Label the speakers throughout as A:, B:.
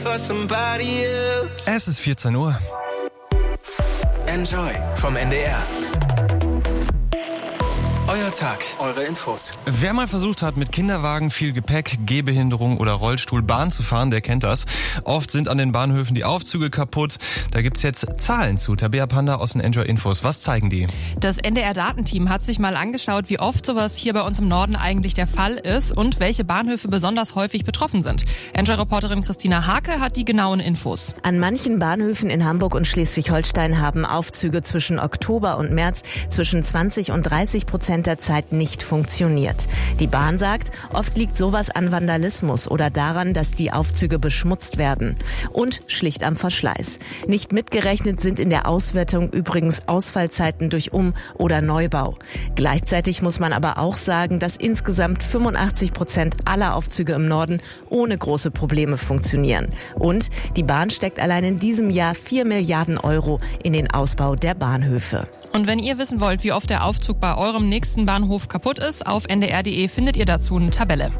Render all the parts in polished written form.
A: Es ist 14 Uhr.
B: Enjoy vom NDR. Euer Tag, eure Infos.
A: Wer mal versucht hat, mit Kinderwagen, viel Gepäck, Gehbehinderung oder Rollstuhl Bahn zu fahren, der kennt das. Oft sind an den Bahnhöfen die Aufzüge kaputt. Da gibt's jetzt Zahlen zu. Tabea Panda aus den Enjoy Infos. Was zeigen die?
C: Das NDR-Datenteam hat sich mal angeschaut, wie oft sowas hier bei uns im Norden eigentlich der Fall ist und welche Bahnhöfe besonders häufig betroffen sind. Enjoy-Reporterin Christina Hake hat die genauen Infos.
D: An manchen Bahnhöfen in Hamburg und Schleswig-Holstein haben Aufzüge zwischen Oktober und März zwischen 20% und 30% der Zeit nicht funktioniert. Die Bahn sagt, oft liegt sowas an Vandalismus oder daran, dass die Aufzüge beschmutzt werden. Und schlicht am Verschleiß. Nicht mitgerechnet sind in der Auswertung übrigens Ausfallzeiten durch Um- oder Neubau. Gleichzeitig muss man aber auch sagen, dass insgesamt 85% aller Aufzüge im Norden ohne große Probleme funktionieren. Und die Bahn steckt allein in diesem Jahr 4 Milliarden Euro in den Ausbau der Bahnhöfe.
C: Und wenn ihr wissen wollt, wie oft der Aufzug bei eurem nächsten Bahnhof kaputt ist, auf ndr.de findet ihr dazu eine Tabelle.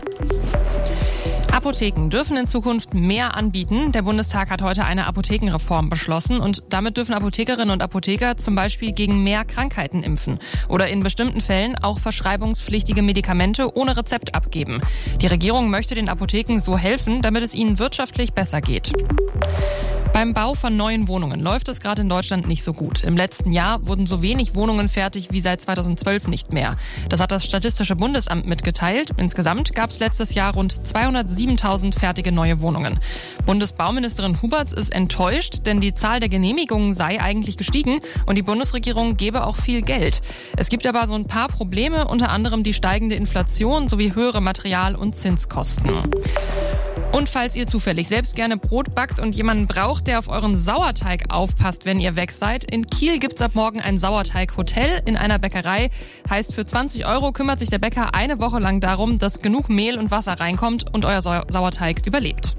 C: Apotheken dürfen in Zukunft mehr anbieten. Der Bundestag hat heute eine Apothekenreform beschlossen und damit dürfen Apothekerinnen und Apotheker zum Beispiel gegen mehr Krankheiten impfen oder in bestimmten Fällen auch verschreibungspflichtige Medikamente ohne Rezept abgeben. Die Regierung möchte den Apotheken so helfen, damit es ihnen wirtschaftlich besser geht. Beim Bau von neuen Wohnungen läuft es gerade in Deutschland nicht so gut. Im letzten Jahr wurden so wenig Wohnungen fertig wie seit 2012 nicht mehr. Das hat das Statistische Bundesamt mitgeteilt. Insgesamt gab es letztes Jahr rund 207.000 fertige neue Wohnungen. Bundesbauministerin Huberts ist enttäuscht, denn die Zahl der Genehmigungen sei eigentlich gestiegen und die Bundesregierung gebe auch viel Geld. Es gibt aber so ein paar Probleme, unter anderem die steigende Inflation sowie höhere Material- und Zinskosten. Und falls ihr zufällig selbst gerne Brot backt und jemanden braucht, der auf euren Sauerteig aufpasst, wenn ihr weg seid, in Kiel gibt's ab morgen ein Sauerteig-Hotel in einer Bäckerei. Heißt, für 20 € kümmert sich der Bäcker eine Woche lang darum, dass genug Mehl und Wasser reinkommt und euer Sauerteig überlebt.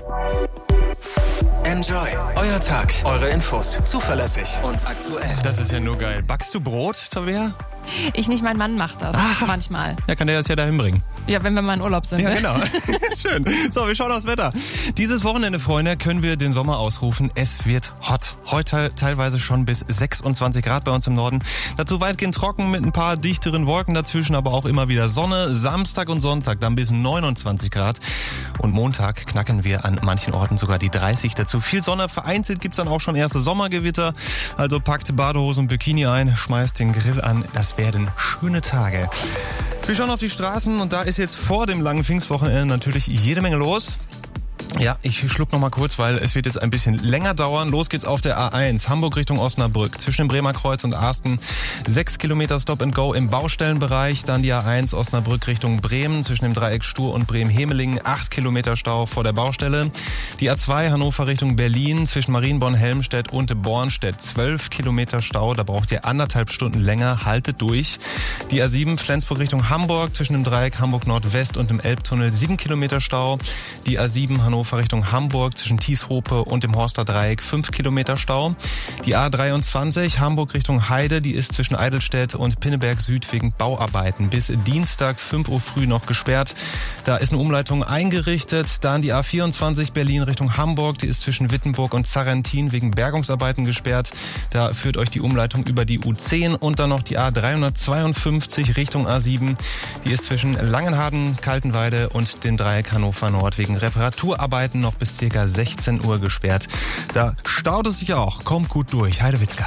B: Enjoy, euer Tag, eure Infos, zuverlässig und aktuell.
A: Das ist ja nur geil. Backst du Brot, Tabea?
C: Ich nicht, mein Mann macht das manchmal.
A: Ja, kann der das ja dahin bringen.
C: Ja, wenn wir mal in Urlaub sind.
A: Ja,
C: ne?
A: genau. Schön. So, wir schauen aufs Wetter. Dieses Wochenende, Freunde, können wir den Sommer ausrufen. Es wird hot. Heute teilweise schon bis 26 Grad bei uns im Norden. Dazu weitgehend trocken mit ein paar dichteren Wolken dazwischen, aber auch immer wieder Sonne. Samstag und Sonntag dann bis 29 Grad. Und Montag knacken wir an manchen Orten sogar die 30 dazu. Viel Sonne. Vereinzelt gibt's dann auch schon erste Sommergewitter. Also packt Badehose und Bikini ein, schmeißt den Grill an. Das werden schöne Tage. Wir schauen auf die Straßen und da ist jetzt vor dem langen Pfingstwochenende natürlich jede Menge los. Ja, ich schluck noch mal kurz, weil es wird jetzt ein bisschen länger dauern. Los geht's auf der A1, Hamburg Richtung Osnabrück, zwischen dem Bremer Kreuz und Arsten. 6 Kilometer Stop and Go im Baustellenbereich. Dann die A1 Osnabrück Richtung Bremen, zwischen dem Dreieck Stur und Bremen-Hemelingen. 8 Kilometer Stau vor der Baustelle. Die A2 Hannover Richtung Berlin, zwischen Marienborn-Helmstedt und Bornstedt. 12 Kilometer Stau, da braucht ihr 1,5 Stunden länger. Haltet durch. Die A7 Flensburg Richtung Hamburg, zwischen dem Dreieck Hamburg Nordwest und dem Elbtunnel. 7 Kilometer Stau. Die A7 Hannover Richtung Hamburg zwischen Thieshope und dem Horster Dreieck 5 Kilometer Stau. Die A23 Hamburg Richtung Heide, die ist zwischen Eidelstedt und Pinneberg Süd wegen Bauarbeiten bis Dienstag 5 Uhr früh noch gesperrt. Da ist eine Umleitung eingerichtet. Dann die A24 Berlin Richtung Hamburg, die ist zwischen Wittenburg und Zarrentin wegen Bergungsarbeiten gesperrt. Da führt euch die Umleitung über die U10 und dann noch die A352 Richtung A7. Die ist zwischen Langenhaden, Kaltenweide und dem Dreieck Hannover Nord wegen Reparaturarbeiten noch bis ca. 16 Uhr gesperrt. Da staut es sich auch. Kommt gut durch. Heidewitzka.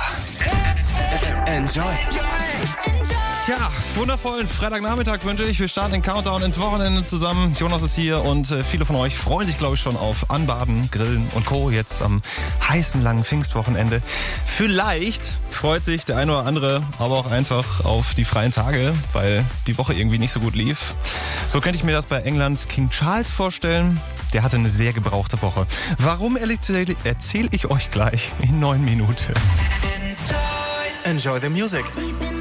B: Enjoy.
A: Tja, wundervollen Freitagnachmittag wünsche ich. Wir starten den Countdown ins Wochenende zusammen. Jonas ist hier und viele von euch freuen sich, glaube ich, schon auf Anbaden, Grillen und Co. jetzt am heißen, langen Pfingstwochenende. Vielleicht freut sich der eine oder andere aber auch einfach auf die freien Tage, weil die Woche irgendwie nicht so gut lief. So könnte ich mir das bei Englands King Charles vorstellen. Der hatte eine sehr gebrauchte Woche. Warum, erzähle ich euch gleich in 9 Minuten.
B: Enjoy the music.